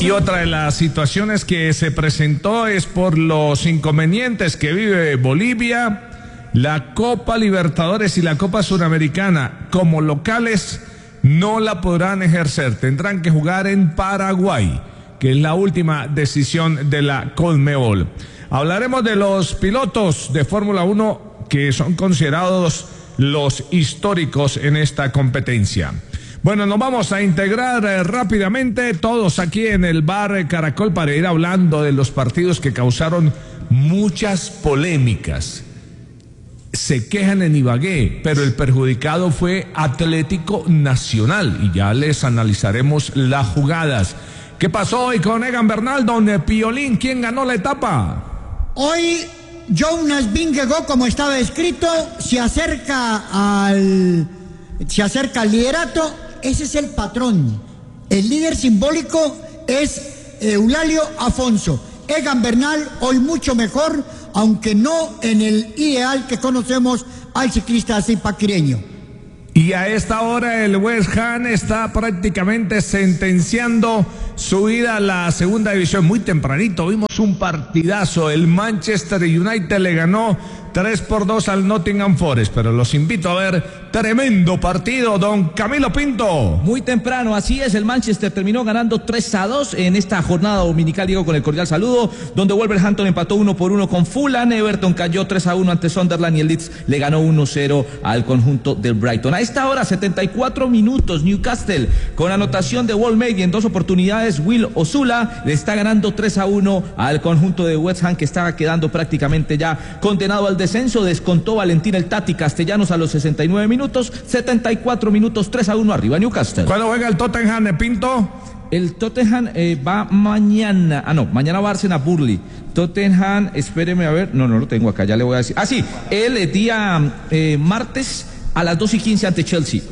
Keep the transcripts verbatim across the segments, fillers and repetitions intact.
Y otra de las situaciones que se presentó es por los inconvenientes que vive Bolivia. La Copa Libertadores y la Copa Suramericana como locales no la podrán ejercer, tendrán que jugar en Paraguay, que es la última decisión de la Conmebol. Hablaremos de los pilotos de Fórmula uno que son considerados los históricos en esta competencia. Bueno, nos vamos a integrar eh, rápidamente todos aquí en el bar Caracol para ir hablando de los partidos que causaron muchas polémicas. Se quejan en Ibagué, pero el perjudicado fue Atlético Nacional y ya les analizaremos las jugadas. ¿Qué pasó hoy con Egan Bernal, don Piolín? ¿Quién ganó la etapa? Hoy Jonas Vingegaard, como estaba escrito, se acerca al se acerca al liderato. Ese es el patrón. El líder simbólico es Eulalio Afonso. Egan Bernal hoy mucho mejor, aunque no en el ideal que conocemos al ciclista zipaquireño. Y a esta hora el West Ham está prácticamente sentenciando su ida a la segunda división. Muy tempranito vimos un partidazo. El Manchester United le ganó tres por dos al Nottingham Forest, pero los invito a ver tremendo partido, don Camilo Pinto. Muy temprano, así es, el Manchester terminó ganando tres a dos en esta jornada dominical, Diego, con el cordial saludo, donde Wolverhampton empató uno por uno con Fulham, Everton cayó tres a uno ante Sunderland y el Leeds le ganó uno cero al conjunto del Brighton. A esta hora, setenta y cuatro minutos, Newcastle con anotación de Wall-Maid y en dos oportunidades Will Osula le está ganando tres a uno al conjunto de West Ham, que estaba quedando prácticamente ya condenado al descenso. Descontó Valentín el Tati Castellanos a los sesenta y nueve minutos, setenta y cuatro minutos, tres a uno arriba Newcastle. ¿Cuándo juega el Tottenham de Pinto? El Tottenham eh, va mañana, ah no, mañana va a Arsenal Burnley. Tottenham, espéreme a ver, no, no lo tengo acá, ya le voy a decir. Ah, sí, el día eh, martes a las dos y quince ante Chelsea.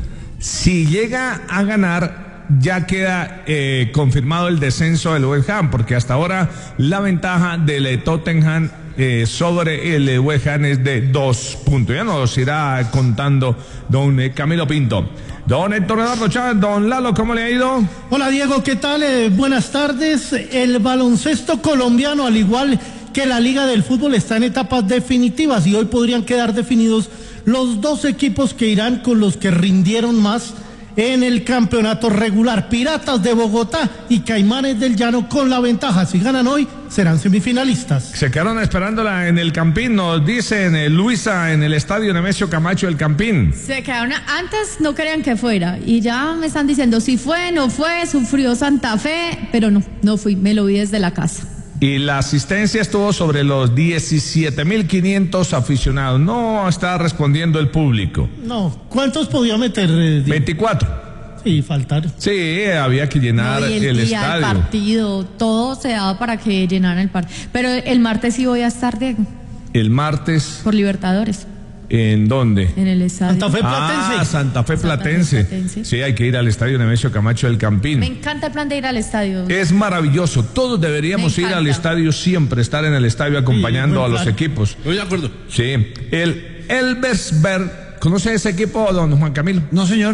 Si llega a ganar, ya queda eh, confirmado el descenso del West Ham, porque hasta ahora la ventaja del Tottenham Eh, sobre el West Ham es de dos puntos. Ya nos irá contando don eh, Camilo Pinto. Don Héctor Eduardo Chávez, don Lalo, ¿cómo le ha ido? Hola Diego, ¿qué tal? Eh, buenas tardes. El baloncesto colombiano, al igual que la Liga del Fútbol, está en etapas definitivas y hoy podrían quedar definidos los dos equipos que irán con los que rindieron más en el campeonato regular. Piratas de Bogotá y Caimanes del Llano con la ventaja. Si ganan hoy, serán semifinalistas. Se quedaron esperándola en el Campín, nos dicen eh, Luisa, en el estadio Nemesio Camacho del Campín. Se quedaron, antes no querían que fuera y ya me están diciendo si fue, no fue, sufrió Santa Fe, pero no, no fui, me lo vi desde la casa. Y la asistencia estuvo sobre los diecisiete mil quinientos aficionados. No está respondiendo el público. No, ¿cuántos podía meter? Eh, veinticuatro. Sí, faltaron. Sí, había que llenar no, y el, el día, estadio. El partido, todo se daba para que llenaran el partido. Pero el martes sí voy a estar, Diego. El martes. Por Libertadores. ¿En dónde? En el estadio. Santa Fe Platense. Ah, Santa Fe Platense. Santa Fe Platense. Sí, hay que ir al estadio Nemesio Camacho del Campín. Me encanta el plan de ir al estadio. Es maravilloso. Todos deberíamos ir al estadio siempre, estar en el estadio acompañando sí, a los equipos. Estoy de acuerdo. Sí. El Elversberg, ¿conoce ese equipo, don Juan Camilo? No, señor.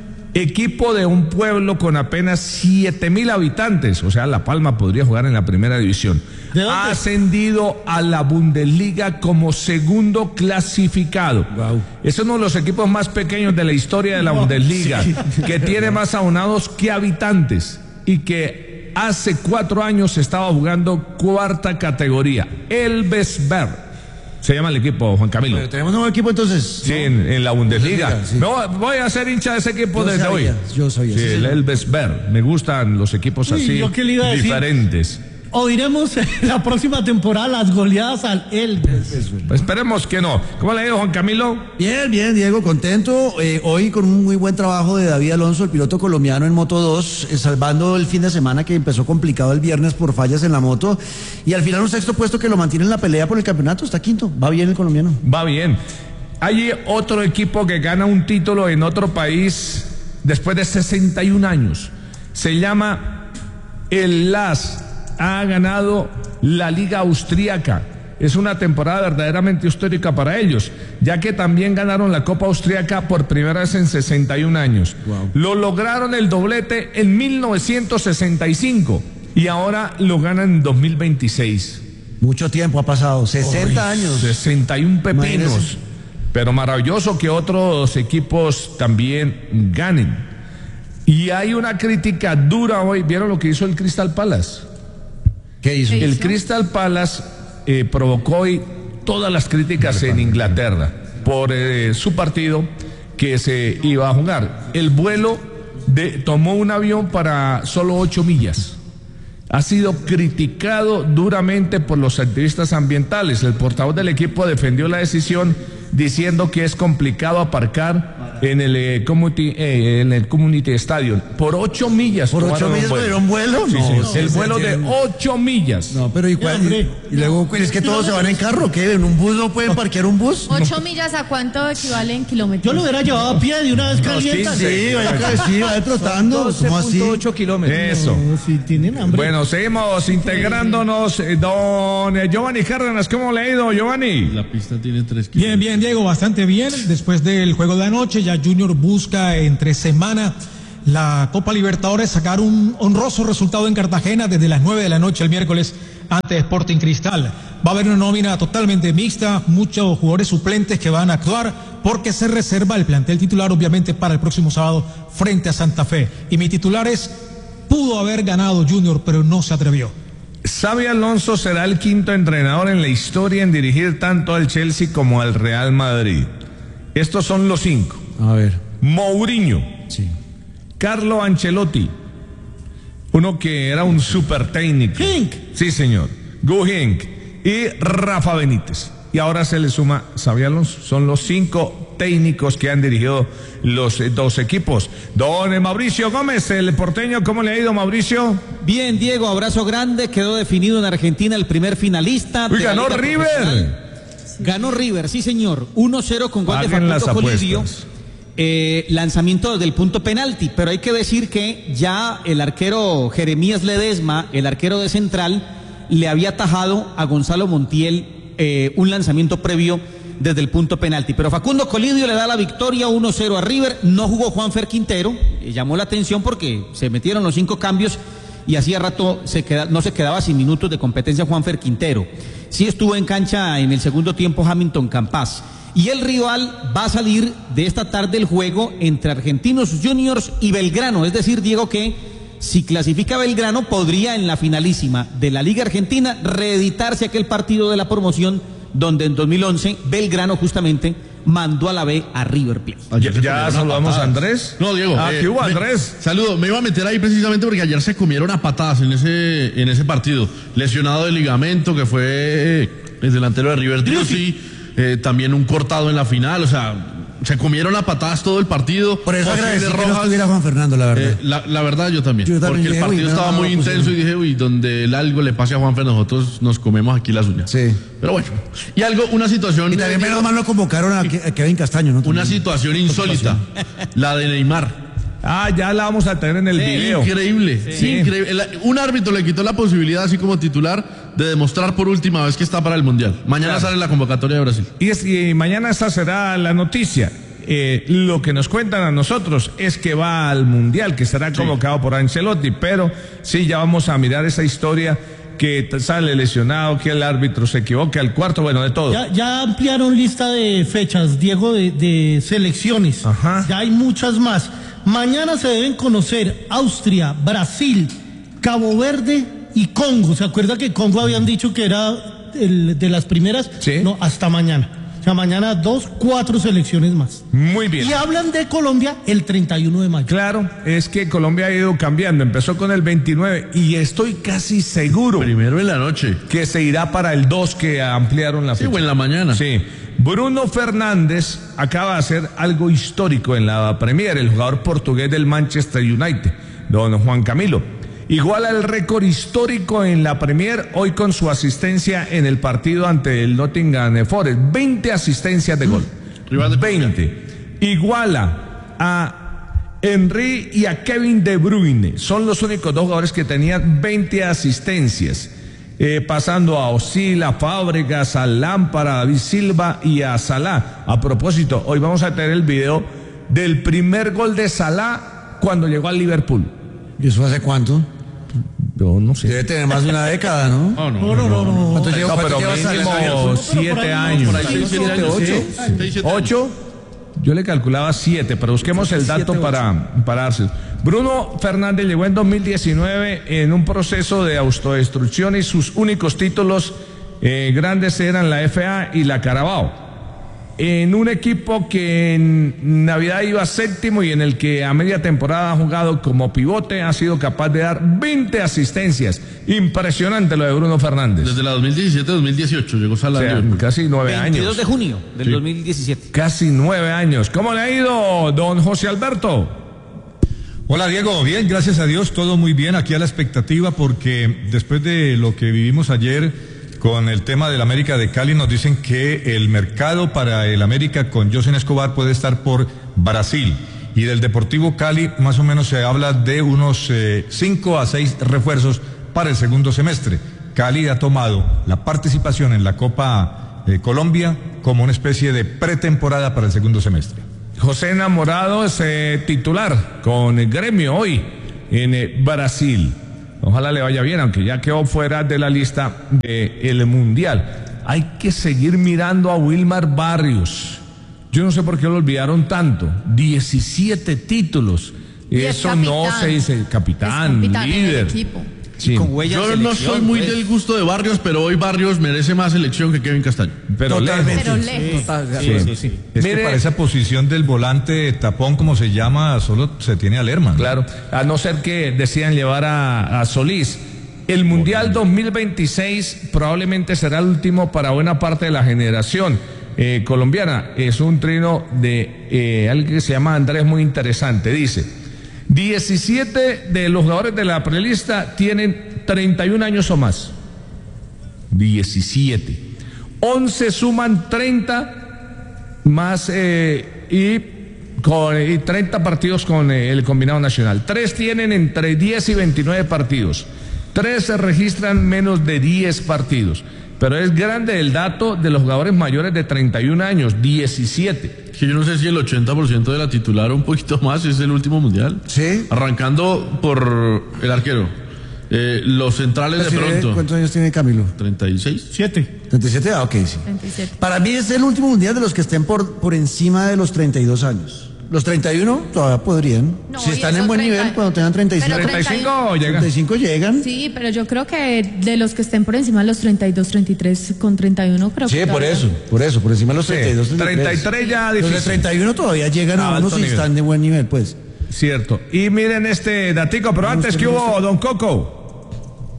Equipo de un pueblo con apenas siete mil habitantes, o sea, La Palma podría jugar en la primera división. Ha ascendido a la Bundesliga como segundo clasificado. Wow. Es uno de los equipos más pequeños de la historia de la wow. Bundesliga, sí. que tiene más abonados que habitantes y que hace cuatro años estaba jugando cuarta categoría. Elversberg se llama el equipo, Juan Camilo. Pero tenemos un nuevo equipo entonces. Sí, en, en la Bundesliga. Bundesliga sí. No, voy a ser hincha de ese equipo yo desde sabía, hoy. Yo sabía. Sí, sí, el sí. Elversberg. Me gustan los equipos así, sí, diferentes. Oiremos la próxima temporada las goleadas al Elves. Pues esperemos que no. ¿Cómo le ha ido, Juan Camilo? Bien, bien, Diego, contento. Eh, hoy con un muy buen trabajo de David Alonso, el piloto colombiano en Moto dos, eh, salvando el fin de semana que empezó complicado el viernes por fallas en la moto. Y al final un sexto puesto que lo mantiene en la pelea por el campeonato, está quinto. Va bien el colombiano. Va bien. Hay otro equipo que gana un título en otro país después de sesenta y un años. Se llama el L A S. Ha ganado la Liga Austríaca. Es una temporada verdaderamente histórica para ellos. ya que también ganaron la Copa Austriaca por primera vez en sesenta y un años. Wow. Lo lograron el doblete en mil novecientos sesenta y cinco y ahora lo ganan en dos mil veintiséis. Mucho tiempo ha pasado, sesenta Uy, años. sesenta y un pepinos. Imagínese. Pero maravilloso que otros equipos también ganen. Y hay una crítica dura hoy. ¿Vieron lo que hizo el Crystal Palace? ¿Qué hizo? El ¿Qué hizo? Crystal Palace eh, provocó hoy todas las críticas en Inglaterra por eh, su partido que se iba a jugar. El vuelo de, tomó un avión para solo ocho millas. Ha sido criticado duramente por los activistas ambientales. El portavoz del equipo defendió la decisión diciendo que es complicado aparcar en el, eh, community, eh, en el Community Stadium. Por ocho millas. ¿Por ocho millas era un vuelo? Sí, no, sí, el vuelo de ocho millas. No, pero ¿y cuál? Y, y luego, ¿es que todos se van en carro? ¿Qué? ¿En un bus no pueden parquear un bus? ¿Ocho millas a cuánto equivale en kilómetros? Yo lo hubiera llevado a pie de una vez calienta. Sí, sí, vaya, sí, vaya trotando. doce punto ocho kilómetros. Eso. No, si tienen hambre. Bueno, seguimos integrándonos. Don Giovanni Cárdenas, ¿cómo le ha ido, Giovanni? La pista tiene tres kilómetros. Bien, bien, Diego, bastante bien. Después del juego de anoche, ya Junior busca entre semana la Copa Libertadores, sacar un honroso resultado en Cartagena desde las nueve de la noche el miércoles ante Sporting Cristal. Va a haber una nómina totalmente mixta, muchos jugadores suplentes que van a actuar porque se reserva el plantel titular obviamente para el próximo sábado frente a Santa Fe. Y mi titular es, pudo haber ganado Junior, pero no se atrevió. Xabi Alonso será el quinto entrenador en la historia en dirigir tanto al Chelsea como al Real Madrid. Estos son los cinco. A ver. Mourinho. Sí. Carlo Ancelotti. Uno que era un super técnico. Hink. Sí, señor. Gu Hink. Y Rafa Benítez. Y ahora se le suma Xabi Alonso. Son los cinco técnicos que han dirigido los eh, dos equipos. Don Mauricio Gómez, el porteño, ¿cómo le ha ido, Mauricio? Bien, Diego, abrazo grande. Quedó definido en Argentina el primer finalista. Uy, ganó River. Ganó River, sí señor, uno cero con gol Paguen de Facundo Colidio, apuestas. eh, lanzamiento desde el punto penalti, pero hay que decir que ya el arquero Jeremías Ledesma, el arquero de Central, le había atajado a Gonzalo Montiel eh, un lanzamiento previo desde el punto penalti, pero Facundo Colidio le da la victoria uno cero a River. No jugó Juanfer Quintero, eh, llamó la atención porque se metieron los cinco cambios y hacía rato se queda, no se quedaba sin minutos de competencia Juanfer Quintero. Sí estuvo en cancha en el segundo tiempo Hamilton Campas. Y el rival va a salir de esta tarde el juego entre Argentinos Juniors y Belgrano. Es decir, Diego, que si clasifica Belgrano podría en la finalísima de la Liga Argentina reeditarse aquel partido de la promoción donde en dos mil once Belgrano justamente mandó a la B a River Plate. Ya, ya saludamos a Andrés. No, Diego. Ah, eh, ¿qué hubo, me, Andrés? Saludo. Me iba a meter ahí precisamente porque ayer se comieron a patadas en ese, en ese partido. Lesionado de ligamento, que fue eh, el delantero de River Driussi, eh, también un cortado en la final, o sea, se comieron a patadas todo el partido. Por eso Posibles agradecí que rojas. no estuviera Juan Fernando, la verdad. Eh, la, la verdad yo también, Yo también porque dije, el partido uy, no, estaba no, muy pues, intenso sí. y dije, uy, donde el algo le pase a Juanfer, nosotros nos comemos aquí las uñas. Sí. Pero bueno, y algo, una situación... Y también menos mal lo convocaron a, Ke- a Kevin Castaño, ¿no? Una situación insólita, la de Neymar. Ah, ya la vamos a tener en el video. Increíble, sí. increíble. El- un árbitro le quitó la posibilidad, así como titular, de demostrar por última vez que está para el Mundial. Mañana Claro. sale la convocatoria de Brasil. Y, es, y mañana esta será la noticia. Eh, lo que nos cuentan a nosotros es que va al Mundial, que será convocado por Ancelotti, pero sí, ya vamos a mirar esa historia que t- sale lesionado, que el árbitro se equivoque al cuarto, bueno, de todo. Ya, ya ampliaron lista de fechas, Diego, de, de selecciones. Ajá. Ya hay muchas más. Mañana se deben conocer Austria, Brasil, Cabo Verde y Congo. ¿Se acuerda que Congo habían dicho que era el de las primeras? Sí. No, hasta mañana. O sea, mañana dos, cuatro selecciones más. Muy bien. Y hablan de Colombia el treinta y uno de mayo. Claro, es que Colombia ha ido cambiando, empezó con el veintinueve y estoy casi seguro Primero en la noche. que se irá para el dos, que ampliaron la Sí, fecha. o en la mañana. Sí. Bruno Fernández acaba de hacer algo histórico en la Premier, el jugador portugués del Manchester United, don Juan Camilo. Iguala el récord histórico en la Premier hoy con su asistencia en el partido ante el Nottingham Forest. veinte asistencias de gol. Rival de veinte. Iguala a Henry y a Kevin De Bruyne. Son los únicos dos jugadores que tenían veinte asistencias. eh, pasando a Osil, a Fábregas, a Lámpara, a David Silva y a Salah. A propósito, hoy vamos a tener el video del primer gol de Salah cuando llegó al Liverpool. ¿Y eso hace cuánto? Yo no sé. Debe tener más de una década, ¿no? Oh, no, No, no, no, no. ¿Cuánto No, lleva, pero cuánto lleva mínimo Salah? siete años. Por ahí seis, siete años, ocho. sí. Seis, siete años. ¿Ocho? Yo le calculaba siete, pero busquemos el dato para, para darse. Bruno Fernández llegó en dos mil diecinueve en un proceso de autodestrucción y sus únicos títulos eh, grandes eran la F A y la Carabao. En un equipo que en Navidad iba séptimo y en el que a media temporada ha jugado como pivote, ha sido capaz de dar veinte asistencias. Impresionante lo de Bruno Fernández. Desde la dos mil diecisiete a dos mil dieciocho llegó O Salah. sea, casi nueve años. veintidós de junio del Sí. dos mil diecisiete. Casi nueve años. ¿Cómo le ha ido, don José Alberto? Hola Diego, bien, gracias a Dios, todo muy bien, aquí a la expectativa porque después de lo que vivimos ayer con el tema del América de Cali nos dicen que el mercado para el América con José Escobar puede estar por Brasil y del Deportivo Cali más o menos se habla de unos cinco a seis refuerzos para el segundo semestre. Cali ha tomado la participación en la Copa eh, Colombia como una especie de pretemporada para el segundo semestre. José Enamorado es eh, titular con el Gremio hoy en eh, Brasil. Ojalá le vaya bien, aunque ya quedó fuera de la lista del Mundial. Hay que seguir mirando a Wilmar Barrios. Yo no sé por qué lo olvidaron tanto. diecisiete títulos. Y es Eso no capitán. se dice. Capitán, Es capitán en el líder. equipo. Sí. Con huella Yo en no selección, soy muy pues. del gusto de Barrios, pero hoy Barrios merece más selección que Kevin Castaño. Pero Totalmente. lejos. Pero lejos. Sí. Sí, sí. Es Mire- que para esa posición del volante tapón, como se llama, solo se tiene a Lerman. Claro, a no ser que decidan llevar a, a Solís. El Mundial dos mil veintiséis probablemente será el último para buena parte de la generación eh, colombiana. Es un trino de eh, alguien que se llama Andrés muy interesante. Dice, diecisiete de los jugadores de la prelista tienen treinta y un años o más. diecisiete. once suman treinta más eh, y, con, y treinta partidos con eh, el combinado nacional. Tres tienen entre diez y veintinueve partidos. Tres se registran menos de diez partidos. Pero es grande el dato de los jugadores mayores de treinta y un años, diecisiete. Que yo no sé si el ochenta por ciento de la titular o un poquito más es el último mundial. Sí. Arrancando por el arquero. Eh, los centrales de pronto. ¿Cuántos años tiene Camilo? treinta y seis. Siete. treinta y siete, ah, ok, sí. treinta y siete. Para mí es el último mundial de los que estén por, por encima de los treinta y dos años. Los treinta y uno todavía podrían. No, si y están eso en buen treinta nivel, cuando tengan treinta y cinco. Pero treinta y cinco llega. treinta y cinco llegan. Sí, pero yo creo que de los que estén por encima de los treinta y dos, treinta y tres con treinta y uno, creo Sí, que por todavía- eso, por eso, por encima de los Sí, treinta y dos, treinta y tres ya Los de difícil. treinta y uno todavía llegan A a alto unos y nivel. están de buen nivel, pues. Cierto. Y miren este datico, pero antes que hubo, don Coco.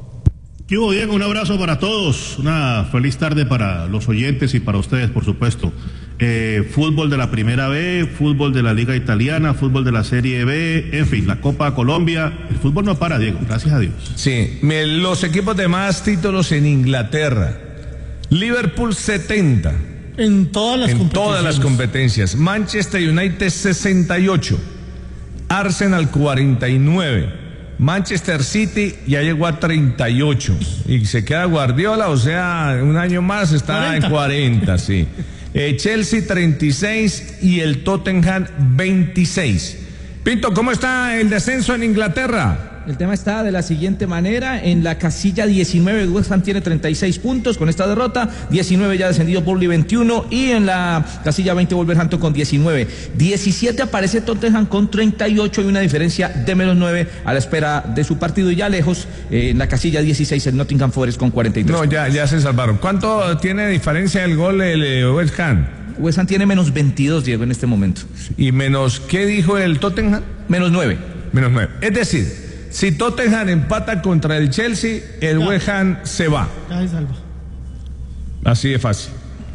¿Qué hubo, Diego? Un abrazo para todos, una feliz tarde para los oyentes y para ustedes, por supuesto. Eh, fútbol de la Primera B, fútbol de la Liga Italiana, fútbol de la Serie B, en fin, la Copa Colombia. El fútbol no para, Diego, gracias a Dios. Sí, me- los equipos de más títulos en Inglaterra. Liverpool setenta. En todas las En competiciones. todas las competencias. Manchester United sesenta y ocho. Arsenal cuarenta y nueve. Manchester City ya llegó a treinta y ocho. Y se queda Guardiola, o sea, un año más está cuarenta. en cuarenta, sí. Eh, Chelsea treinta y seis y el Tottenham veintiséis. Pinto, ¿cómo está el descenso en Inglaterra? El tema está de la siguiente manera: en la casilla diecinueve West Ham tiene treinta y seis puntos con esta derrota, diecinueve ya descendido Burnley veintiuno, y en la casilla veinte Wolverhampton con diecinueve, diecisiete aparece Tottenham con treinta y ocho y una diferencia de menos nueve a la espera de su partido, y ya lejos eh, en la casilla dieciséis el Nottingham Forest con cuarenta y tres. No, ya, ya se salvaron. ¿Cuánto tiene diferencia el gol el eh, West Ham? West Ham tiene menos veintidós, Diego, en este momento. ¿Y menos qué dijo el Tottenham? Menos nueve. Menos nueve. Es decir, si Tottenham empata contra el Chelsea, el Ya. West Ham se va. Ya se salva. Así de fácil.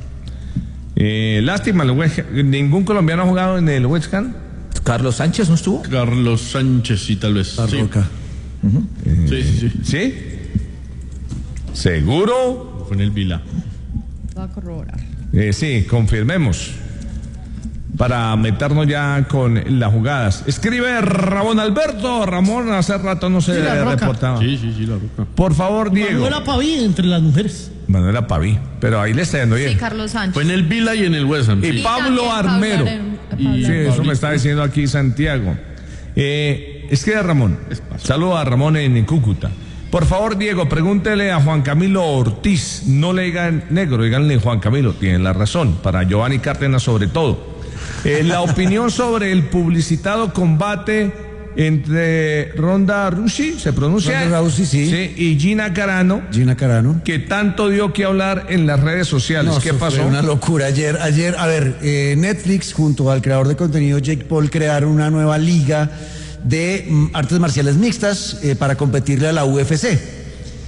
Eh, lástima, el West Ham- ningún colombiano ha jugado en el West Ham. Carlos Sánchez no estuvo. Carlos Sánchez, sí, tal vez. La Sí. Roca. Sí, sí, sí. ¿Sí? ¿Seguro? Fue en el Vila. Va a corroborar. Eh, sí, confirmemos. para meternos ya con las jugadas. Escribe Ramón Alberto. Ramón, hace rato no se Sí, la Roca. reportaba. Sí, sí, sí, la Roca. Por favor, Diego. Manuela Paví entre las mujeres. Manuela Paví, pero ahí le está yendo bien. Sí, Carlos Sánchez. Fue en el Vila y en el West Ham. Y sí. Pablo también Armero. Pablo Ar- Y- Pablo sí, Armero. eso me está diciendo aquí Santiago. Eh, escribe Ramón. Saludo a Ramón en Cúcuta. Por favor, Diego, pregúntele a Juan Camilo Ortiz. No le digan negro, díganle Juan Camilo. Tienen la razón. Para Giovanni Cárdenas sobre todo. Eh, la opinión sobre el publicitado combate entre Ronda Rousey, ¿se pronuncia? Ronda Rousey, sí. Y Gina Carano, Gina Carano. que tanto dio que hablar en las redes sociales. No, ¿Qué eso pasó? fue una locura. Ayer, ayer, a ver, eh, Netflix junto al creador de contenido Jake Paul crearon una nueva liga de mm, artes marciales mixtas eh, para competirle a la U F C.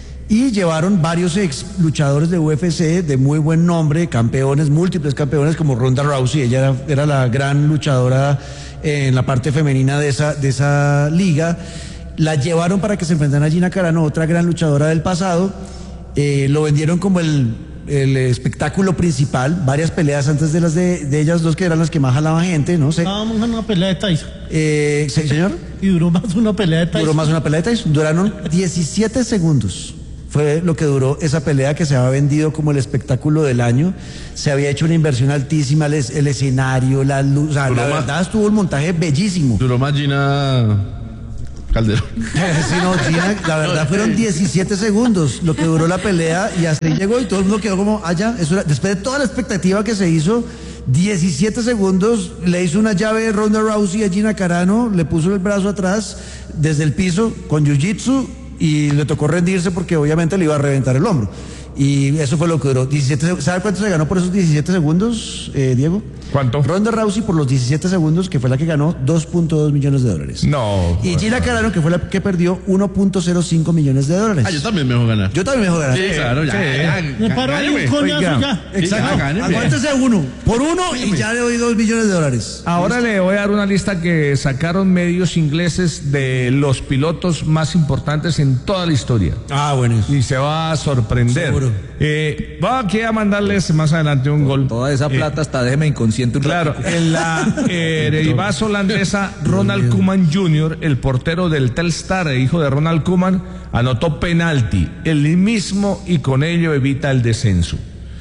Y llevaron varios ex luchadores de U F C de muy buen nombre, campeones, múltiples campeones como Ronda Rousey. Ella era, era la gran luchadora en la parte femenina de esa, de esa liga. La llevaron para que se enfrentaran a Gina Carano, otra gran luchadora del pasado. Eh, lo vendieron como el, el espectáculo principal, varias peleas antes de las de, de ellas dos, que eran las que más jalaban gente, no sé. Estábamos en una pelea de Tyson. Eh, ¿sí, señor? Y duró más una pelea de Tyson. Duró más una pelea de Tyson. Duraron diecisiete segundos. Fue lo que duró esa pelea, que se había vendido como el espectáculo del año. Se había hecho una inversión altísima, el, el escenario, la luz. O sea, la verdad estuvo el montaje bellísimo. Duró más Gina Calderón. Sí, no, Gina, la verdad fueron diecisiete segundos lo que duró la pelea, y hasta ahí llegó y todo el mundo quedó como, allá, eso era, después de toda la expectativa que se hizo, diecisiete segundos, le hizo una llave Ronda Rousey a Gina Carano, le puso el brazo atrás desde el piso con jiu-jitsu y le tocó rendirse porque obviamente le iba a reventar el hombro. Y eso fue lo que duró. diecisiete, ¿sabe cuánto se ganó por esos diecisiete segundos, eh, Diego? ¿Cuánto? Ronda Rousey por los diecisiete segundos, que fue la que ganó, dos punto dos millones de dólares. No. Y Gina Carano, que fue la que perdió, uno punto cero cinco millones de dólares. Ah, yo también me dejo ganar. Yo también me dejo ganar. Sí, claro, ya. sí. ya, Me ya, paro ahí un gáneme. coñazo Oiga. ya. Exacto. Sí, ya, gáneme. Aguántese uno. Por uno y ya le doy dos millones de dólares. Ahora le voy a dar una lista que sacaron medios ingleses de los pilotos más importantes en toda la historia. Ah, bueno. Y se va a sorprender. Seguro. Eh, voy aquí a mandarles más adelante un gol. Toda esa plata hasta déjeme inconsciente un Claro, ratico. en la eh, derivada holandesa, Ronald Koeman junior, el portero del Telstar, el hijo de Ronald Koeman, anotó penalti, el mismo, y con ello evita el descenso.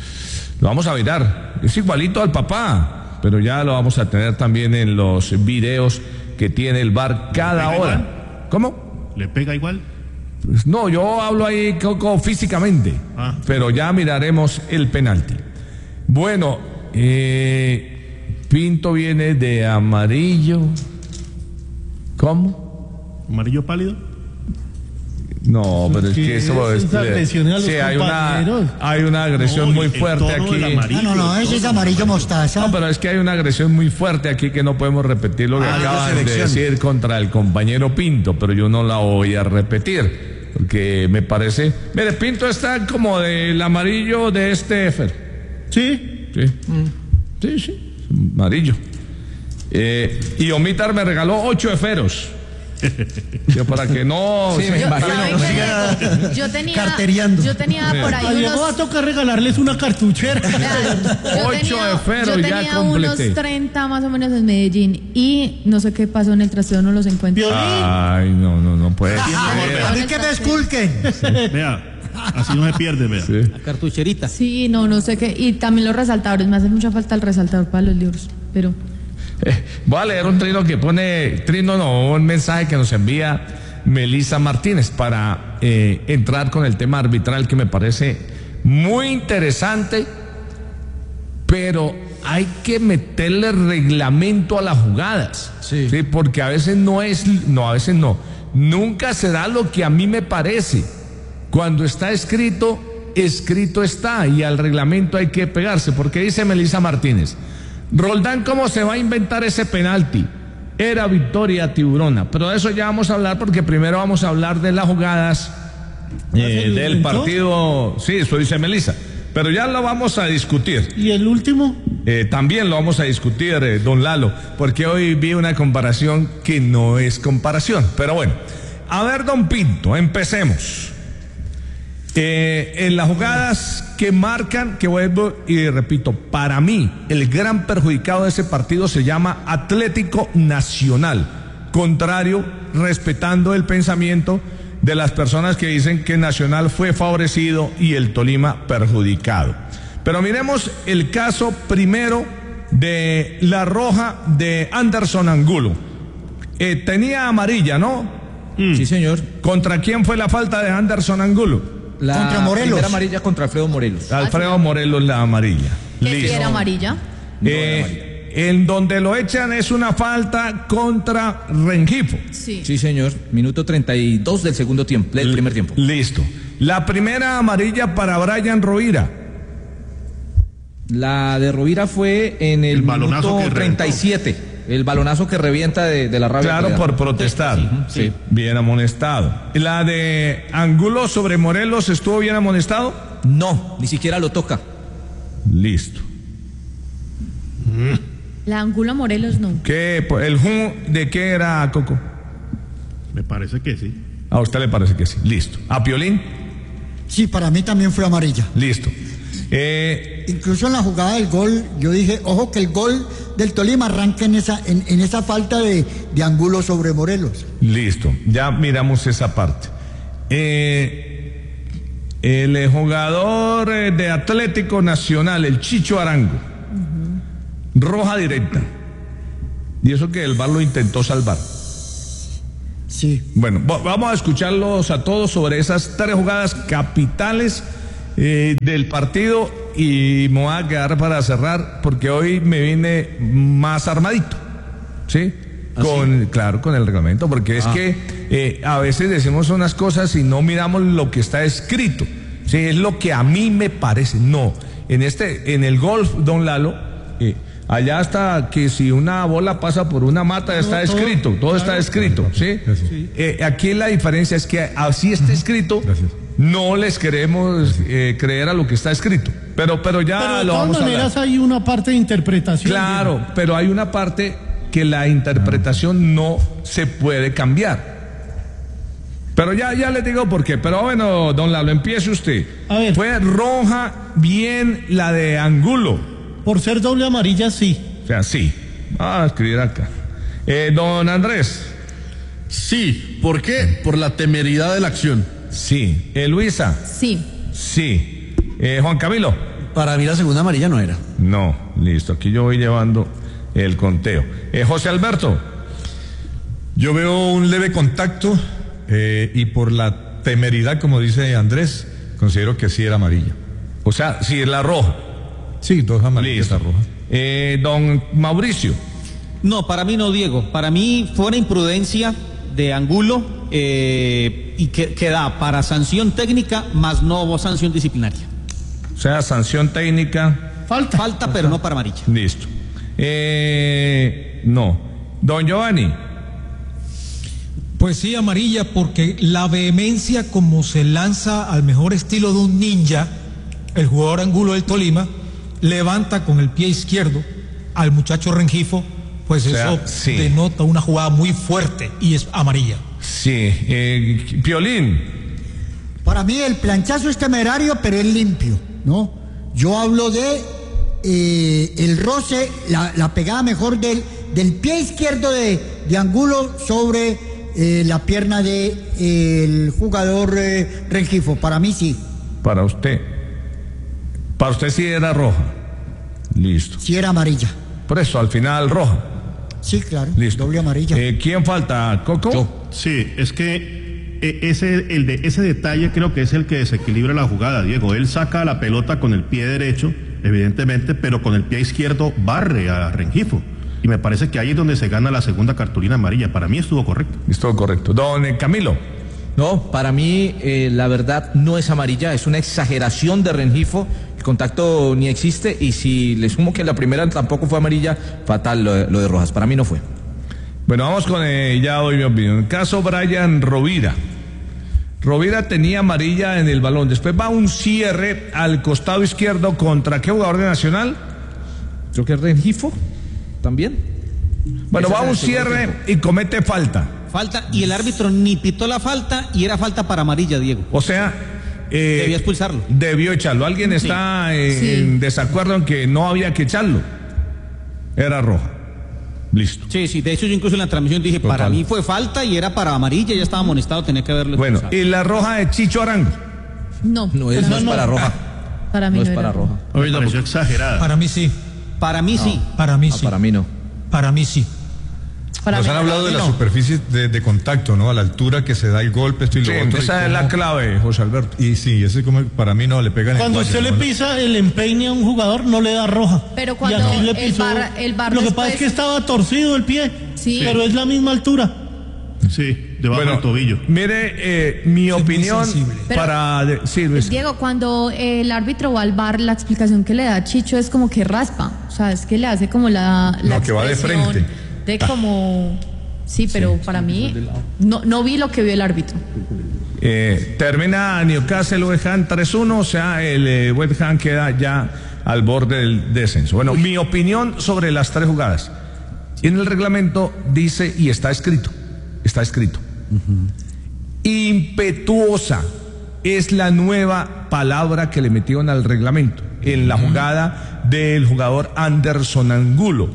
Lo vamos a mirar, es igualito al papá, pero ya lo vamos a tener también en los videos que tiene el V A R cada ¿Le pega hora. igual? ¿Cómo? ¿Le pega igual? Pues no, yo hablo ahí Coco, físicamente, Ah. pero ya miraremos el penalti. Bueno, eh, Pinto viene de amarillo. ¿Cómo? ¿Amarillo pálido? No, pero es ¿Qué que eso es? es. Esas agresiones a los sí, hay una, compañeros. hay una agresión No, muy el fuerte tono aquí. del amarillo. No, no, no, ese es amarillo mostaza. No, pero es que hay una agresión muy fuerte aquí que no podemos repetir lo que Ah, acaban de de selección. decir contra el compañero Pinto, pero yo no la voy a repetir, porque me parece... Mire, Pinto está como del amarillo de este Efer. Sí. Sí, sí, sí, amarillo. Eh, y Omitar me regaló ocho Eferos. Yo para que no... Sí, me para imagino. que ¿Saben no qué, siga- Diego? Yo tenía, carteriando. yo tenía por A ahí Diego va a unos... tocar regalarles una cartuchera. Vean, yo Ocho tenía, esferos, yo ya tenía completé. unos treinta más o menos en Medellín y no sé qué pasó en el trasteo, no los encuentro. Violín. Ay, no, no, no puede ser. A mí que me esculquen. Vea, así no se pierde, vea. Sí. La cartucherita. Sí, no, no sé qué. Y también los resaltadores, me hace mucha falta el resaltador para los libros, pero... Eh, voy a leer un trino que pone, trino no, un mensaje que nos envía Melissa Martínez para eh, entrar con el tema arbitral, que me parece muy interesante, pero hay que meterle reglamento a las jugadas, Sí. ¿sí? Porque a veces no es, no, a veces no, nunca se da lo que a mí me parece. Cuando está escrito, escrito está, y al reglamento hay que pegarse, porque dice Melissa Martínez: Roldán, ¿cómo se va a inventar ese penalti? Era victoria tiburona, pero de eso ya vamos a hablar, porque primero vamos a hablar de las jugadas eh, ¿se lo del inventó? partido. Sí, eso dice Melissa, pero ya lo vamos a discutir. Y el último, Eh, también lo vamos a discutir, eh, don Lalo, porque hoy vi una comparación que no es comparación. Pero bueno, a ver, don Pinto, empecemos. Eh, en las jugadas que marcan, que vuelvo y repito, para mí el gran perjudicado de ese partido se llama Atlético Nacional, contrario, respetando el pensamiento de las personas que dicen que Nacional fue favorecido y el Tolima perjudicado. Pero miremos el caso primero de la roja de Anderson Angulo. Eh, tenía amarilla, ¿no? Mm. Sí, señor. ¿Contra quién fue la falta de Anderson Angulo? La Contra Morelos. primera amarilla contra Alfredo Morelos. Alfredo Morelos, la amarilla. ¿Qué si Listo. era amarilla? No, Eh, era amarilla. en donde lo echan es una falta contra Rengifo. Sí. Sí, señor. Minuto treinta y dos del segundo tiempo, del primer tiempo. Listo. La primera amarilla para Brian Rovira. La de Rovira fue en el, El balonazo minuto que treinta y siete. El balonazo que revienta de, de la rabia. Claro, que le da. por protestar. Sí, sí. Bien amonestado. La de Angulo sobre Morelos, ¿estuvo bien amonestado? No, ni siquiera lo toca. Listo. La Angulo Morelos no. ¿Qué, el Jun de qué era, Coco? Me parece que sí. A usted le parece que sí. Listo. ¿A Piolín? Sí, para mí también fue amarilla. Listo. Eh, Incluso en la jugada del gol, yo dije, ojo que el gol del Tolima arranca en esa, en, en esa falta de, de Angulo sobre Morelos. listo. Ya miramos esa parte. Eh, el eh, jugador eh, de Atlético Nacional, el Chicho Arango. Roja directa. Y eso que el V A R lo intentó salvar. Sí. Bueno, vamos a escucharlos a todos sobre esas tres jugadas capitales eh, del partido y me voy a quedar para cerrar porque hoy me vine más armadito, ¿sí? Con, claro, con el reglamento, porque es Ah. que eh, a veces decimos unas cosas y no miramos lo que está escrito, ¿sí? Es lo que a mí me parece. No, en este, en el golf, don Lalo, eh, allá está que si una bola pasa por una mata está todo- escrito, todo está claro. escrito, ¿sí? Gracias. Eh, aquí la diferencia es que así está escrito, Gracias. no les queremos eh, creer a lo que está escrito, pero, pero ya Pero de lo todas vamos a hablar. maneras hay una parte de interpretación. Claro, pero hay una parte que la interpretación no se puede cambiar. Pero ya, ya les digo por qué. Pero bueno, don Lalo, empiece usted. A ver. Fue roja bien la de Angulo. Por ser doble amarilla, sí. O sea, sí. Vamos a escribir acá. Eh, don Andrés. Sí, ¿por qué? Por la temeridad de la acción. Sí. Eh, Luisa. Sí. Sí. Eh, Juan Camilo. Para mí la segunda amarilla no era. No. Listo. Aquí yo voy llevando el conteo. Eh, José Alberto. Yo veo un leve contacto eh, y por la temeridad, como dice Andrés, considero que sí era amarilla. O sea, sí, es la roja. Sí, dos amarillas Listo. rojas. Eh, don Mauricio. No, para mí no, Diego. Para mí fue una imprudencia de Angulo eh, y que, que da para sanción técnica, más no hubo sanción disciplinaria. O sea, sanción técnica. Falta. Falta, pero no para amarilla. Listo. Eh, no. Don Giovanni. Pues sí, amarilla, porque la vehemencia como se lanza al mejor estilo de un ninja, el jugador Angulo del Tolima, levanta con el pie izquierdo al muchacho Rengifo, pues O sea, eso sí. denota una jugada muy fuerte y es amarilla. Sí. Eh, Piolín. Para mí el planchazo es temerario, pero es limpio, ¿no? Yo hablo de eh, el roce, la, la pegada mejor del, del pie izquierdo de, de Angulo sobre eh, la pierna del de, el jugador eh, Rengifo. Para mí sí, Para usted. Para usted sí era roja. Listo. sí era amarilla. Por eso, al final roja. Sí, claro, Listo. doble amarilla. Eh, ¿Quién falta? ¿Coco? Yo. Sí, es que eh, ese, el de, ese detalle creo que es el que desequilibra la jugada, Diego. Él saca la pelota con el pie derecho, evidentemente, pero con el pie izquierdo barre a Rengifo. Y me parece que ahí es donde se gana la segunda cartulina amarilla. Para mí estuvo correcto. Estuvo correcto. Don eh, Camilo. No, para mí eh, la verdad no es amarilla, es una exageración de Rengifo. El contacto ni existe y si le sumo que la primera tampoco fue amarilla, fatal lo de, lo de Rojas. Para mí no fue. Bueno, vamos con, eh, ya doy mi opinión. El caso Brian Rovira. Rovira tenía amarilla en el balón. Después va un cierre al costado izquierdo contra ¿qué jugador de Nacional? Creo que Rengifo también. Bueno, Ese va es un el segundo cierre tiempo. y comete falta. Falta, y el árbitro ni pitó la falta y era falta para amarilla, Diego. O sea, Eh, Debía expulsarlo. Debió echarlo. ¿Alguien Sí. está eh, Sí. en desacuerdo en que no había que echarlo? Era roja. Listo. Sí, sí, de hecho yo incluso en la transmisión dije, Total. para mí fue falta y era para amarilla, ya estaba amonestado, tenía que haberlo Bueno, expulsado. y la roja de Chicho Arango. No, No, eso no es para roja. para mí No no, es para era. roja. Me pareció exagerada. Para mí sí. Para mí sí. Para mí Ah, sí. para mí no. Para mí sí. Para Nos mí han no. hablado de la No. superficie de, de contacto, ¿no? A la altura que se da el golpe, esto y lo Sí, otro. y esa es cómo- la clave, José Alberto. Y sí, ese como para mí no le pegan Cuando el usted cuello, le ¿no? pisa el empeine a un jugador, no le da roja. Pero Y cuando aquí le el pisó- bar- el bar Lo que después- pasa es que estaba torcido el pie, Sí. pero es la misma altura. Sí, debajo Bueno, del tobillo. mire, eh, mi Es muy opinión sensible. para... de- sí, Luis. Diego, cuando el árbitro va al bar, la explicación que le da a Chicho es como que raspa. O sea, es que le hace como la, la No, que va de expresión frente. de como... Sí, pero para mí no, no vi lo que vio el árbitro. Eh, termina Newcastle West Ham tres uno, o sea, el eh, West Ham queda ya al borde del descenso. Bueno, mi opinión sobre las tres jugadas. En el reglamento dice, y está escrito, está escrito, impetuosa es la nueva palabra que le metieron al reglamento en la jugada del jugador Anderson Angulo.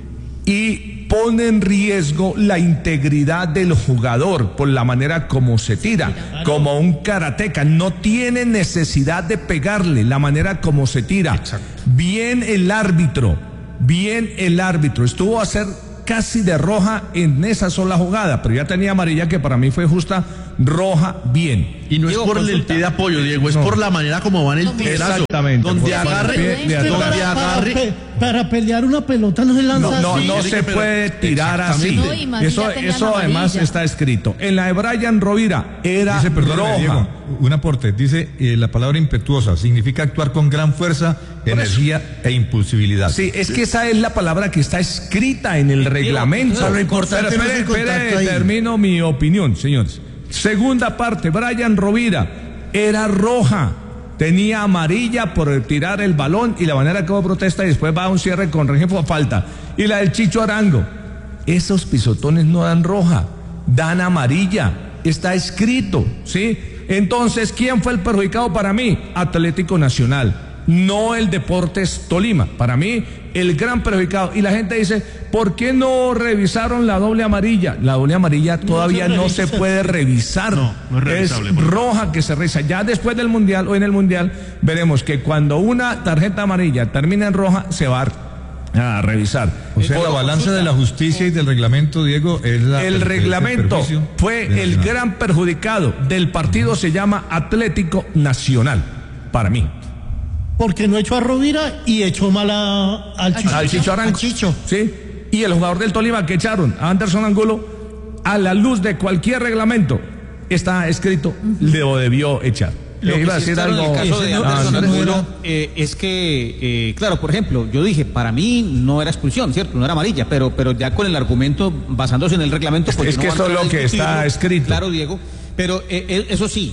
Y pone en riesgo la integridad del jugador por la manera como se tira, como un karateca. No tiene necesidad de pegarle, la manera como se tira. Bien el árbitro, bien el árbitro. Estuvo a ser casi de roja en esa sola jugada, pero ya tenía amarilla que para mí fue justa, roja, bien. Y no Diego, es por el consulta. pie de apoyo, Diego, es No. por la manera como va en el tirazo. Exactamente. Donde Por el agarre, pie de donde atrás. Para, para agarre. pe- para pelear una pelota no se lanza No, no, así. no sí, se pero- puede tirar así. Exactamente. No, y más si Eso, ya tenían eso además amarilla. está escrito. En la de Brian Rovira era Dice, perdóname, roja. Diego, un aporte. Dice, eh, la palabra impetuosa significa actuar con gran fuerza, energía e impulsividad. Sí, es que esa es la palabra que está escrita en el reglamento. pero lo importante Pero no es el espere, contacto espere, ahí. termino mi opinión, señores. Segunda parte, Brian Rovira era roja. Tenía amarilla por tirar el balón y la manera que hubo protesta y después va a un cierre con Rengifo falta. Y la del Chicho Arango. Esos pisotones no dan roja, dan amarilla. Está escrito, ¿sí? Entonces, ¿quién fue el perjudicado para mí? Atlético Nacional, no el Deportes Tolima. Para mí, el gran perjudicado. Y la gente dice, ¿por qué no revisaron la doble amarilla? La doble amarilla todavía no se, revisa. puede revisar. No, no es revisable, por roja que se revisa. Ya después del Mundial o en el Mundial, veremos que cuando una tarjeta amarilla termina en roja, se va a, a revisar. O sea, Por- la balanza de la justicia y del reglamento, Diego, es la... el es reglamento perjuicio fue de el Nacional. gran perjudicado del partido, se llama Atlético Nacional, para mí. Porque no echó a Rovira y echó mal a- al Chicho. Al Chicho Arango. Al Chicho. Sí. Y el jugador del Tolima que echaron, a Anderson Angulo, a la luz de cualquier reglamento, está escrito, lo debió echar. Lo Eh, que iba a sí decir es claro algo. en el caso de Ah, Anderson Andrés. Angulo, eh, es que, eh, claro, por ejemplo, yo dije, para mí no era expulsión, ¿cierto? No era amarilla, pero, pero ya con el argumento, basándose en el reglamento... pues Es yo que no voy a eso es entrar lo a que está discutirlo. escrito. Claro, Diego, pero eh, eh, eso sí,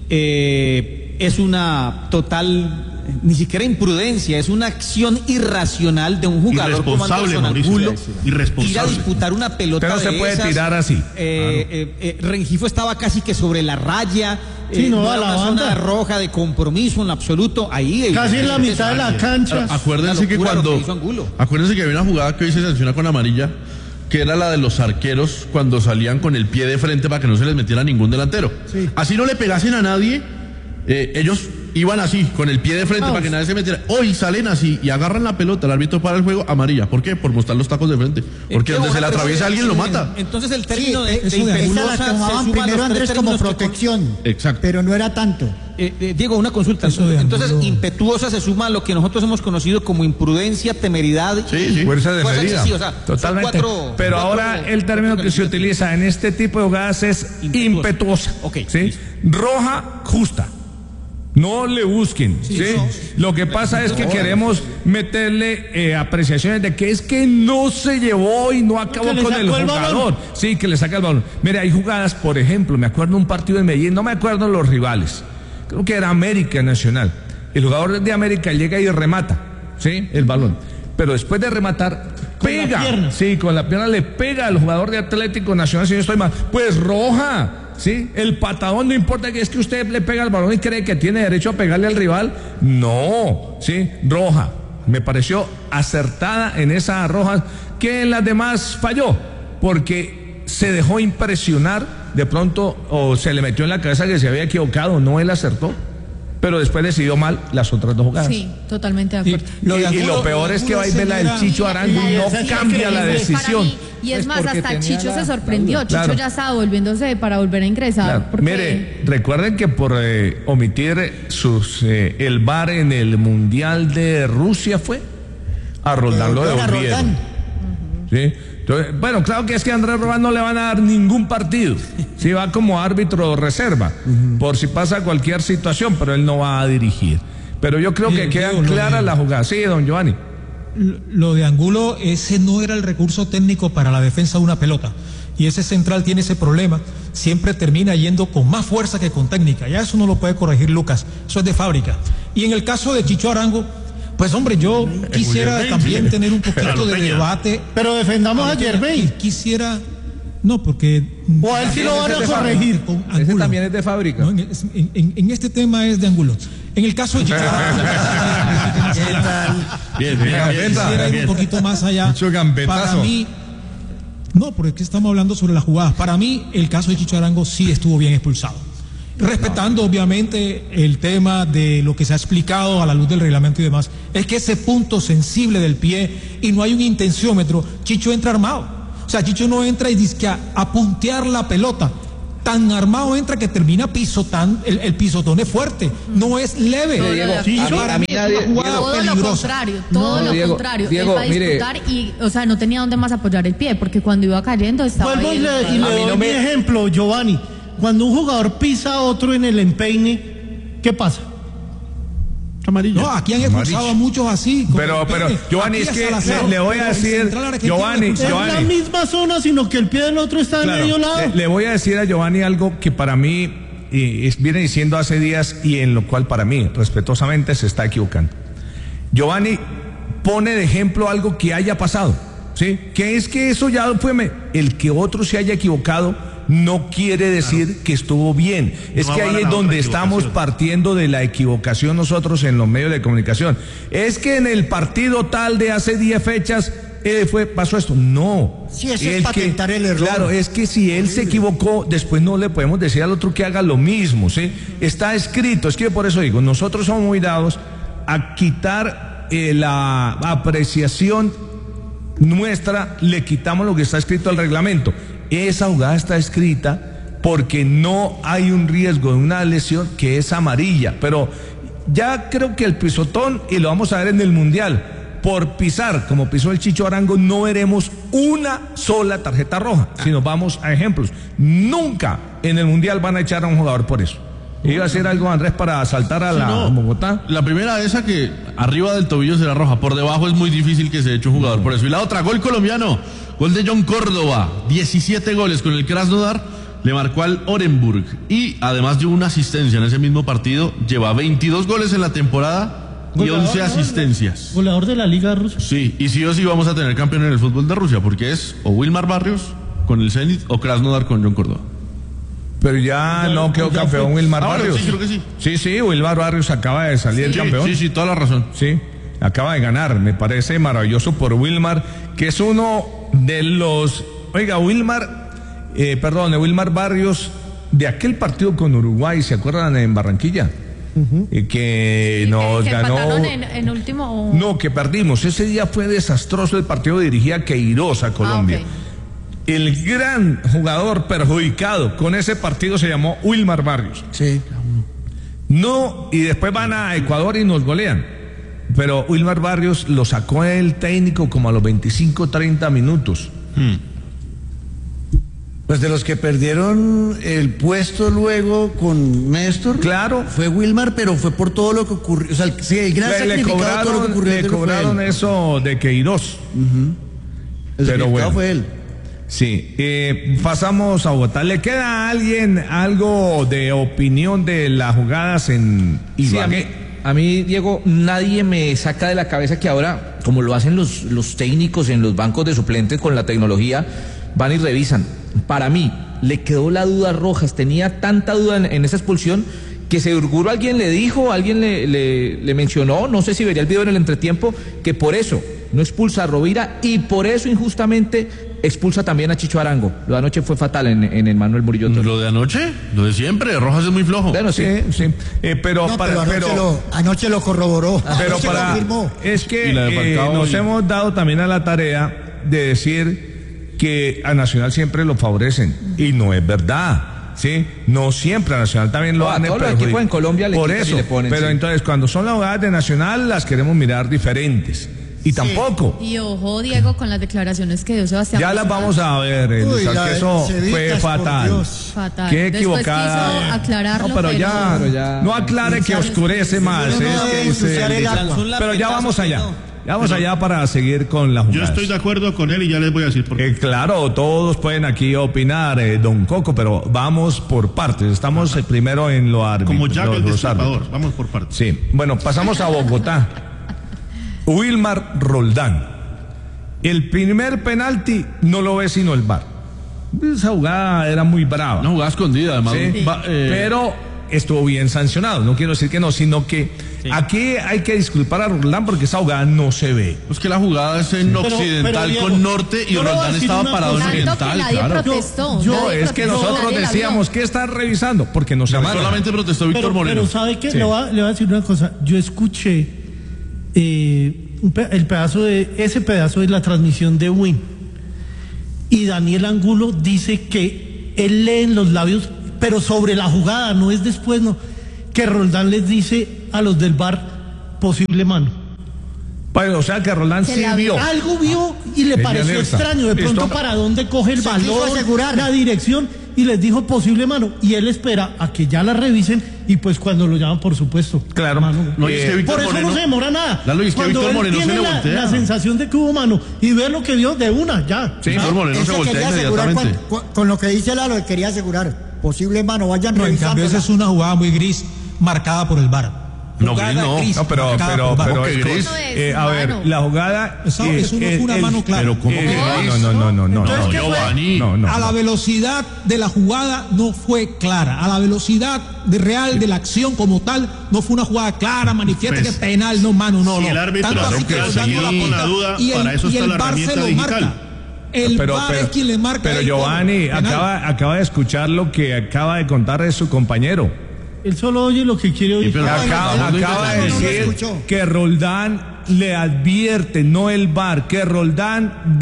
eh, es una total... Ni siquiera imprudencia, es una acción irracional de un jugador como Irresponsable, Anderson Mauricio. Angulo, Irresponsable. ir a disputar una pelota Usted no se de puede esas. tirar así. Eh, eh, eh, Rengifo estaba casi que sobre la raya. Sí, eh, no, a era la una zona banda. roja de compromiso en absoluto. Ahí Casi en la mitad de la cancha. Acuérdense Una que locura lo cuando. que hizo Angulo. Acuérdense que había una jugada que hoy se sanciona con amarilla, que era la de los arqueros cuando salían con el pie de frente para que no se les metiera ningún delantero. Así no le pegasen a nadie, eh, ellos iban así, con el pie de frente Vamos. para que nadie se metiera. Hoy salen así y agarran la pelota, el árbitro para el juego, amarilla. ¿Por qué? Por mostrar los tacos de frente. Porque Eh, donde una se le atraviesa pregunta, alguien lo eh, mata. Entonces el Sí, término de, de esa la impetuosa se tomaban suma a primero los Andrés tres como términos que con- protección. Exacto. Pero no era tanto. Eh, eh, Diego, una consulta. Eso de Entonces, Angulo. impetuosa se suma a lo que nosotros hemos conocido como imprudencia, temeridad. Sí, sí. Fuerza de Fuerza medida. excesiva, o sea, son Totalmente. cuatro- Pero cuatro- ahora el término que se utiliza en este tipo de jugadas es Impetuosa. impetuosa. Ok, ¿sí? listo. Roja justa. No le busquen. ¿sí? Lo que pasa es que queremos meterle eh, apreciaciones de que es que no se llevó y no acabó Que le con el sacó el jugador. balón. Sí, que le saca el balón. Mire, hay jugadas, por ejemplo, me acuerdo un partido en Medellín, no me acuerdo los rivales. Creo que era América Nacional. El jugador de América llega y remata, ¿sí? El balón. Pero después de rematar, Con la pega. pierna. Sí, con la pierna le pega al jugador de Atlético Nacional, si no estoy mal. Pues roja. ¿sí? El patadón no importa, que es que usted le pega al balón y cree que tiene derecho a pegarle al rival. No, ¿sí? Roja. Me pareció acertada en esa roja, que en las demás falló, porque se dejó impresionar de pronto, o se le metió en la cabeza que se había equivocado. No, él acertó, pero después decidió mal las otras dos jugadas. Sí, totalmente de acuerdo. Y lo, y, y lo peor es que va a ver la del Chicho Arango y no cambia la decisión. Mí, y es, es más, hasta Chicho la, se sorprendió. Chicho claro. ya estaba volviéndose para volver a ingresar. Claro. Porque... Mire, recuerden que por eh, omitir sus eh, el V A R en el Mundial de Rusia fue a Roldán lo devolvieron. Uh-huh. ¿Sí? Entonces, bueno, claro que es que a Andrés Roldán no le van a dar ningún partido. Sí, va como árbitro reserva, uh-huh. por si pasa cualquier situación, pero él no va a dirigir. Pero yo creo que quedan claras las jugadas. Sí, don Giovanni. Lo de Angulo, ese no era el recurso técnico para la defensa de una pelota. Y ese central tiene ese problema. Siempre termina yendo con más fuerza que con técnica. Ya eso no lo puede corregir Lucas. Eso es de fábrica. Y en el caso de Chicho Arango, pues hombre, yo quisiera también tener un poquito de debate. Pero defendamos a Yerbey. Quisiera... No, porque... O a él sí lo van a corregir. Con ese también es de fábrica. No, en, en, en este tema es de Angulo. En el caso de Chicho Arango... Bien, bien, bien. Quisiera ir un poquito más allá. Mucho gambetazo. Para mí... No, porque estamos hablando sobre las jugadas. Para mí, el caso de Chicho Arango sí estuvo bien expulsado. Respetando, obviamente, el tema de lo que se ha explicado a la luz del reglamento y demás, es que ese punto sensible del pie y no hay un intenciómetro, Chicho entra armado. O sea, Chicho no entra y dice que a, a puntear la pelota. Tan armado entra que termina pisotando, el, el pisotón es fuerte, no es leve. No, Diego, Chicho, a mí, a mí, es una jugada todo peligrosa. lo contrario, todo no, lo Diego, contrario. Diego, él va a disputar mire, y, o sea, no tenía dónde más apoyar el pie, porque cuando iba cayendo estaba Vuelvo ahí. y le, y le doy no mi me... ejemplo, Giovanni. Cuando un jugador pisa a otro en el empeine, ¿qué pasa? Amarilla. No, aquí han expulsado a muchos así. Pero, pero, Giovanni, es que le, le voy a decir, Giovanni, es Giovanni. la misma zona, sino que el pie del otro está Claro, en medio lado. Le, le voy a decir a Giovanni algo que para mí y, es, viene diciendo hace días y en lo cual para mí, respetuosamente, se está equivocando. Giovanni pone de ejemplo algo que haya pasado, ¿sí? Que es que eso ya fue, me, el que otro se haya equivocado no quiere decir claro. que estuvo bien. Es no que ahí es donde estamos partiendo de la equivocación nosotros en los medios de comunicación. Es que en el partido tal de hace diez fechas eh, fue, pasó esto. No. Sí, eso es patentar el error. Claro, es que si él se equivocó, después no le podemos decir al otro que haga lo mismo, ¿sí? Está escrito, es que por eso digo, nosotros somos muy dados a quitar eh, la apreciación nuestra, le quitamos lo que está escrito al reglamento. Esa jugada está escrita porque no hay un riesgo de una lesión que es amarilla, pero ya creo que el pisotón, y lo vamos a ver en el Mundial, por pisar como pisó el Chicho Arango, no veremos una sola tarjeta roja. Si nos vamos a ejemplos, nunca en el Mundial van a echar a un jugador por eso. ¿Iba a hacer algo, Andrés, para saltar a la sí, no. Bogotá? La primera esa que arriba del tobillo será roja, por debajo es muy difícil que se eche un jugador por eso. Y la otra, gol colombiano, gol de John Córdoba, diecisiete goles con el Krasnodar, le marcó al Orenburg y además dio una asistencia en ese mismo partido, lleva veintidós goles en la temporada y once asistencias. Goleador de la Liga Rusa. Sí, y sí o sí vamos a tener campeón en el fútbol de Rusia, porque es o Wilmar Barrios con el Zenit o Krasnodar con John Córdoba. Pero ya, ya no quedó campeón fue. Wilmar Ahora, Barrios. Sí, creo que sí. Sí, sí, Wilmar Barrios acaba de salir sí, campeón. Sí, sí, toda la razón. Sí, acaba de ganar. Me parece maravilloso por Wilmar, que es uno de los... Oiga, Wilmar, eh, perdón, Wilmar Barrios, de aquel partido con Uruguay, ¿se acuerdan en Barranquilla? Uh-huh. Eh, que sí, nos que, que ganó... En, en último... No, que perdimos. Ese día fue desastroso el partido, dirigía Queiroz a Colombia. Ah, okay. El gran jugador perjudicado con ese partido se llamó Wilmar Barrios. Sí. No, y después van a Ecuador y nos golean. Pero Wilmar Barrios lo sacó el técnico como a los veinticinco, treinta minutos. Hmm. Pues de los que perdieron el puesto luego con Néstor. Claro. Fue Wilmar, pero fue por todo lo que ocurrió. O sea, sí, el gran le, sacrificado le cobraron, todo lo que ocurrió. Le cobraron eso de Queiroz. Uh-huh. El pero bueno. Fue él. Sí, eh, pasamos a Bogotá. ¿Le queda a alguien algo de opinión de las jugadas en Ibagué? Sí, a, mí, a mí, Diego, nadie me saca de la cabeza que ahora, como lo hacen los, los técnicos en los bancos de suplentes con la tecnología, van y revisan. Para mí, le quedó la duda a Rojas, tenía tanta duda en, en esa expulsión que seguro alguien le dijo, alguien le, le, le mencionó, no sé si vería el video en el entretiempo, que por eso no expulsa a Rovira y por eso injustamente expulsa también a Chicho Arango. Lo de anoche fue fatal en, en el Manuel Murillo Toro. Lo de anoche, lo de siempre, Rojas es muy flojo. Bueno, sí, sí, sí. Eh, pero, No, para, pero anoche, pero, lo, anoche lo corroboró. pero Anoche para, lo confirmó. es que Y la de eh, Falcao nos y- hemos dado también a la tarea de decir que a Nacional siempre lo favorecen y no es verdad. Sí, no siempre a Nacional también lo No, a han todos los perjudicado. equipos en Colombia le Por quitan y eso, le ponen, pero sí. entonces cuando son las jugadas de Nacional las queremos mirar diferentes y tampoco. Y ojo, Diego, con las declaraciones que dio Sebastián. Ya las Maza. vamos a ver, eh, Uy, Luis, la que de eso Cevitas, fue por fatal. Dios. Fatal. Qué Después equivocada. quiso aclararlo, no, pero ya, pero ya- no aclare que oscurece más. no es debe que ensuciar se- el agua. Lanzó un pero ya lapetazo vamos que allá. no. Ya vamos Pero- allá para seguir con la Yo jugada. estoy de acuerdo con él y ya les voy a decir por qué. Eh, claro, todos pueden aquí opinar, eh, don Coco, pero vamos por partes. Estamos eh, primero en lo árbitro. Como Jack los- el los Destripador. árbitros. Vamos por partes. Sí, bueno, pasamos a Bogotá. Wilmar Roldán. El primer penalti no lo ve sino el V A R. Esa jugada era muy brava. Una jugada escondida, además. Sí, Va- eh, pero estuvo bien sancionado. No quiero decir que no, sino que aquí hay que disculpar a Roldán porque esa jugada no se ve. Es que la jugada es en Pero- occidental pero, Diego, con norte y yo le voy a Roldán decir estaba una parado en cosa. Tanto que oriental, nadie claro. protestó. Yo- No, nadie es que protestó, nosotros nadie la decíamos, vio. ¿qué están revisando? Porque no se No, ve. solamente protestó Víctor Pero, Moreno. pero ¿sabe qué? Sí. Le, voy a, le voy a decir una cosa. Yo escuché eh, un pe- el pedazo de ese pedazo de la transmisión de Win y Daniel Angulo dice que él lee en los labios, pero sobre la jugada, no es después, no, que Roldán les dice a los del V A R posible mano. Pues, o sea que Roldán Se sí la vio. Algo vio y le Tenía pareció alerta. extraño. De Listo. pronto, ¿para dónde coge el Se quiso balón? asegurar. La dirección. Y les dijo posible mano. Y él espera a que ya la revisen. Y pues cuando lo llaman, por supuesto. Claro. Mano. No, y es que Eh, Víctor Por eso Moreno- no se demora nada. Lalo, y es que Cuando Víctor él Moreno se tiene le la, voltea. la sensación de que hubo mano y ve lo que vio de una, ya. Sí. Ya. Víctor Moreno Él se se voltea quería asegurar con, inmediatamente. con- con lo que dice Lalo, él quería asegurar. Posible mano, vayan No, en revisando. cambio, esa es una jugada muy gris marcada por el V A R. No, Jugada gris no. gris No, pero, marcada pero, por el pero V A R. es que que- gris. No es eh, a ver, mano. la jugada. Eso- eh, eso no fue una el- mano clara. Pero ¿cómo que eh, gris? no, no, no, no, no, Entonces, no, ¿qué no, fue? Giovanni. no, no. A la velocidad de la jugada no fue clara. A la velocidad de real de la acción como tal, no fue una jugada clara, manifiesta Pues, que penal, no mano, no, si no. el árbitro Tanto claro así que que sí, dando la con pinta, la duda, y el, para eso y está el la V A R se herramienta lo digital. marca. El pero, V A R pero- es quien le marca. pero ahí como Giovanni penal. acaba, acaba de escuchar lo que acaba de contar de su compañero. Él solo oye lo que quiere oír. Y pero- Ah, bueno, Acaba, no, no, acaba no, de no, no lo decir escuchó. que Roldán le advierte, no el V A R, que Roldán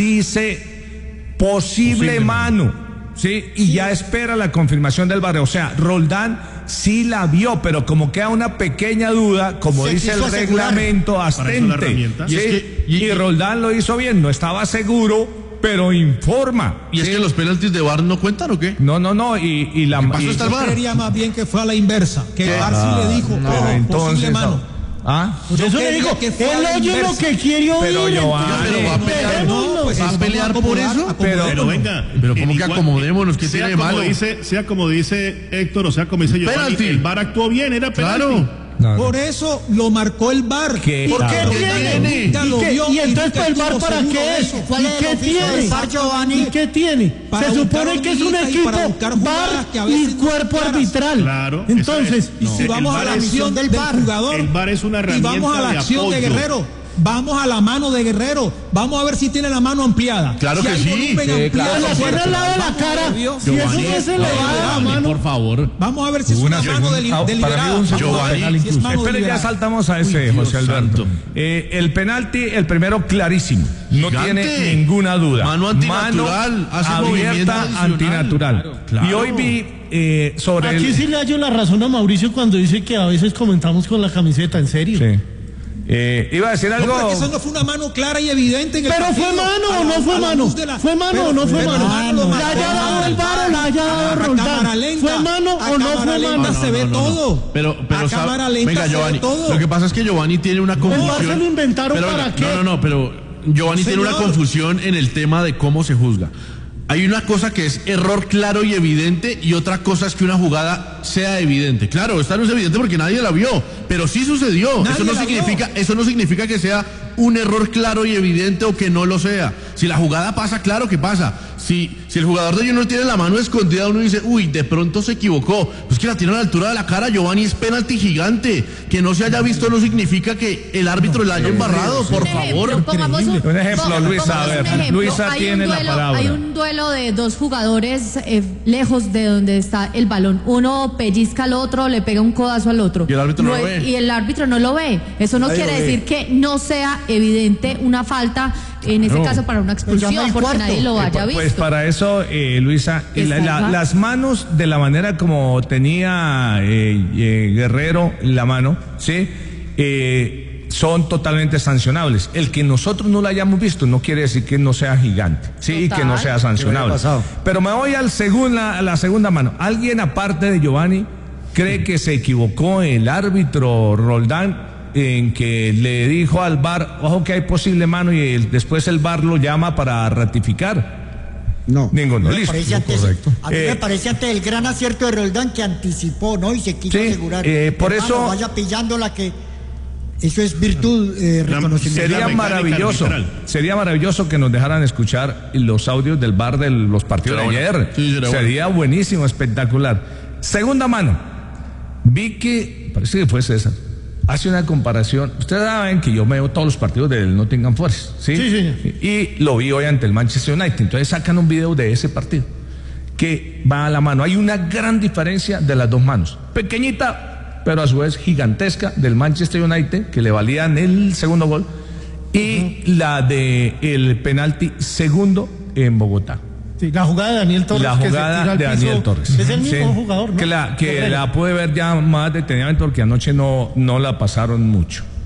dice posible, Posible mano, ¿sí? Y ya espera la confirmación del V A R. O sea, Roldán sí la vio, pero como queda una pequeña duda, como Se dice el quiso asegurar. reglamento, Para eso la astente. herramienta. ¿sí? Y es que- y- y Roldán lo hizo bien, no estaba seguro, pero informa. ¿Y es ¿sí? que los penaltis de V A R no cuentan o qué? No, no, no, y, y la... pasó y- está el Yo V A R? creería más bien que fue a la inversa, que el V A R sí le dijo, no, pero entonces, posible mano. no. ¿Ah? Por Yo eso le quería digo, que fuera él la oye lo inversa. que quiere oír. Pero, Giovanni, entonces, pero va a pelear, dejémoslo. pues ¿va a eso, pelear vamos a por acomodar, eso? acomodar. Pero venga. Pero ¿cómo en que igual- acomodémonos? ¿Qué sea tiene de como malo? Dice, sea como dice Héctor o sea como dice Giovanni, Penalti. el V A R actuó bien, era penalti. Claro. No, no. Por eso lo marcó el V A R. ¿Qué? ¿Por qué Claro. tiene? Nunca ¿Y, lo qué- vio y entonces nunca para el V A R estuvo para seguro qué de es? eso. ¿Cuál ¿Y es el qué oficio tiene? del V A R, Giovanni? ¿Y qué tiene? Para Se buscar supone que es un hormiguitas y equipo para buscar V A jugadas que a R y veces no son cuerpo claras. arbitral. Claro, esa Entonces, es. Y si No. vamos El a la V A R acción del del, V A R. jugador, El V A R es una y vamos a herramienta la de acción de apoyo. Guerrero, vamos a la mano de Guerrero, vamos a ver si tiene la mano ampliada. Claro Si que hay sí. volumen Sí, ampliado, claro, Con la por pierna al lado de la Vamos a cara. ver, Dios. Si eso Giovanni, no se le va a la Giovanni, mano. por favor. Vamos a ver si es Hubo una, una mano segunda- deli- ah, para mí deliberada. hubo un Vamos segundo a ver penal si es incluso. mano Espere, ya deliberada. saltamos a ese, Uy, Dios José Alberto. santo. Eh, el penalti, el primero clarísimo. No Gigante. tiene ninguna duda. Mano antinatural, hace movimiento abierta, adicional. antinatural. Claro, claro. Y hoy vi eh, sobre Aquí el... sí le hallo la razón a Mauricio cuando dice que a veces comentamos con la camiseta, en serio. Sí. Eh, iba a decir No, algo... pero que eso no fue una mano clara y evidente en el Pero partido. fue mano A o la- no fue a la mano. luz de la- ¿Fue mano Pero- o no fue pero mano? mano lo ¿La marcó haya dado el V A R o la haya dado a Roldán? cámara lenta. ¿Fue mano A o no cámara fue lenta mano? se ve todo. Pero, pero a sabe- cámara lenta venga, se ve Giovanni, todo. lo que pasa es que Giovanni tiene una confusión. se lo inventaron Pero, para venga, qué. No, no, no, pero Giovanni tiene una Señor. confusión en el tema de cómo se juzga. Hay una cosa que es error claro y evidente y otra cosa es que una jugada sea evidente. Claro, esta no es evidente porque nadie la vio, pero sí sucedió. Nadie Eso no la significa, vio. eso no significa que sea un error claro y evidente o que no lo sea. Si la jugada pasa, claro que pasa. Si, si el jugador de Junior tiene la mano escondida, uno dice, uy, de pronto se equivocó. Pues que la tiene a la altura de la cara, Giovanni, es penalti gigante. Que no se haya visto no significa que el árbitro la haya embarrado, por Un ejemplo, favor. pongamos un, Un ejemplo, pongamos Luisa, a un ver, ejemplo. Luisa Hay tiene un la duelo- palabra. Hay un duelo de dos jugadores eh, lejos de donde está el balón. Uno pellizca al otro, le pega un codazo al otro. Y el árbitro no lo ve. Y el árbitro no lo ve. Eso no Nadie quiere lo ve. decir que no sea evidente una falta, en ese Claro. caso para una llama expulsión, el porque cuarto. nadie lo Eh, haya pues, visto. pues para eso, eh, Luisa, eh, la- la- Exacto. las manos de la manera como tenía eh, eh, Guerrero la mano, ¿sí? Eh, son totalmente sancionables. El que nosotros no la hayamos visto no quiere decir que no sea gigante, ¿sí? Y que no Total. sea sancionable. ¿Qué hubiera pasado? Pero me voy al segunda, a la segunda mano. ¿Alguien aparte de Giovanni cree que se equivocó el árbitro Roldán en que le dijo al V A R, ojo que hay posible mano, y el- después el V A R lo llama para ratificar? No. Ninguno, Me listo. parece antes- Correcto. a mí Eh, me parece antes el gran acierto de Roldán que anticipó, ¿no? Y se quiso Sí, asegurar. eh, por Hermano, eso- vaya pillándola que eso es virtud, eh, La- reconocimiento. la Sería mecánica maravilloso, arbitral. sería maravilloso que nos dejaran escuchar los audios del V A R de los partidos Será de bueno. ayer. Sí, será sería buenísimo, espectacular. Segunda mano, vi que, parece que fue César, hace una comparación. Ustedes saben que yo veo todos los partidos del Nottingham Forest, ¿sí? Sí, sí. Y lo vi hoy ante el Manchester United. Entonces sacan un video de ese partido que va a la mano. Hay una gran diferencia de las dos manos. Pequeñita, pero a su vez gigantesca, del Manchester United, que le valían el segundo gol, y la de el penalti segundo en Bogotá. Sí, la jugada de Daniel Torres. La que se jugada tira al de piso, Daniel Torres. Es el mismo Sí. jugador, ¿no? Que la, que Guerrero. la pude ver ya más detenidamente porque anoche no, no la pasaron mucho.